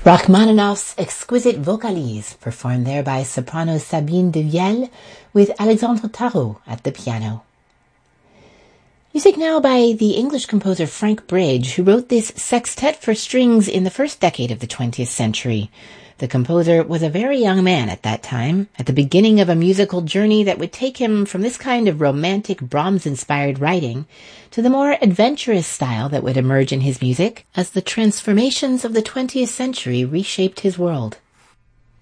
Rachmaninoff's exquisite vocalise, performed there by soprano Sabine Devielle with Alexandre Tarot at the piano. Music now by the English composer Frank Bridge, who wrote this sextet for strings in the first decade of the 20th century. The composer was a very young man at that time, at the beginning of a musical journey that would take him from this kind of romantic Brahms-inspired writing to the more adventurous style that would emerge in his music as the transformations of the 20th century reshaped his world.